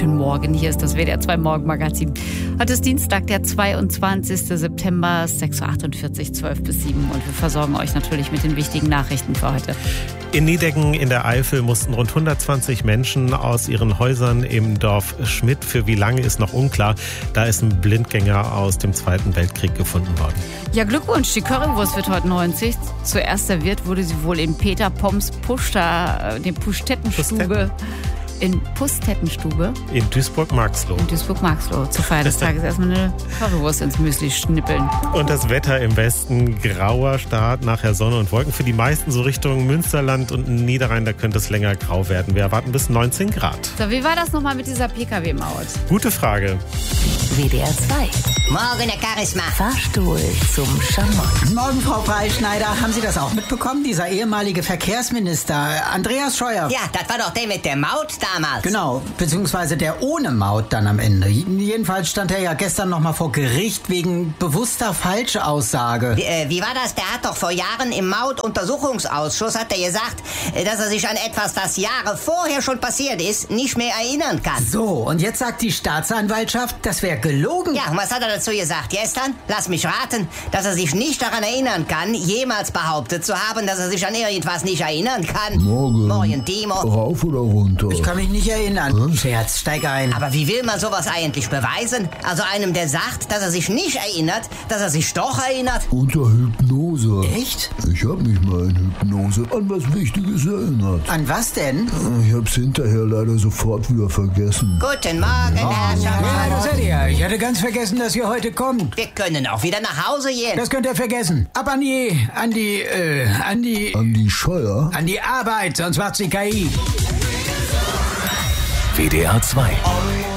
wunderschönen Morgen. Hier ist das WDR 2 Morgenmagazin. Heute ist Dienstag, der 22. September, 6.48 Uhr, 12 bis 7. Und wir versorgen euch natürlich mit den wichtigen Nachrichten für heute. In Nideggen in der Eifel mussten rund 120 Menschen aus ihren Häusern im Dorf Schmidt. Für wie lange ist noch unklar. Da ist ein Blindgänger aus dem Zweiten Weltkrieg gefunden worden. Ja, Glückwunsch, die Currywurst wird heute 90. Zuerst serviert wurde sie wohl in Peter Poms Pustettenstube. In Pustettenstube. In Duisburg-Marxloh. In Duisburg-Marxloh. Zur Feier des Tages erstmal eine Currywurst ins Müsli schnippeln. Und das Wetter im Westen, grauer Start, nachher Sonne und Wolken. Für die meisten so Richtung Münsterland und Niederrhein, da könnte es länger grau werden. Wir erwarten bis 19 Grad. So, wie war das nochmal mit dieser Pkw-Maut? Gute Frage. WDR 2. Morgen, Herr Charisma. Fahrstuhl zum Schamott. Morgen, Frau Freischneider. Haben Sie das auch mitbekommen? Dieser ehemalige Verkehrsminister, Andreas Scheuer. Ja, das war doch der mit der Maut damals. Genau, beziehungsweise der ohne Maut dann am Ende. Jedenfalls stand er ja gestern noch mal vor Gericht wegen bewusster Falschaussage. Wie war das? Der hat doch vor Jahren im Mautuntersuchungsausschuss hat er gesagt, dass er sich an etwas, das Jahre vorher schon passiert ist, nicht mehr erinnern kann. So, und jetzt sagt die Staatsanwaltschaft, das wäre gelogen. Ja, und was hat er dazu gesagt gestern? Lass mich raten, dass er sich nicht daran erinnern kann, jemals behauptet zu haben, dass er sich an irgendwas nicht erinnern kann. Morgen, Timo. Rauf oder runter? Ich kann mich nicht erinnern. Scherz, steig ein. Aber wie will man sowas eigentlich beweisen? Also einem, der sagt, dass er sich nicht erinnert, dass er sich doch erinnert? Unter Hypnose. Echt? Ich habe mich mal in Hypnose an was Wichtiges erinnert. An was denn? Ich hab's hinterher leider sofort wieder vergessen. Guten Morgen, Herr Ja, das seid ihr. Ich hatte ganz vergessen, dass ihr heute kommt. Wir können auch wieder nach Hause gehen. Das könnt ihr vergessen. Ab an die Scheuer? an die Arbeit, sonst macht's die KI. WDR 2